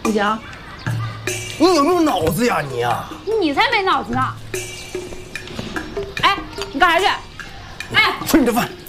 不行， 你有没有脑子呀你啊？ 你才没脑子呢！哎，你干啥去？哎， 吃你的饭。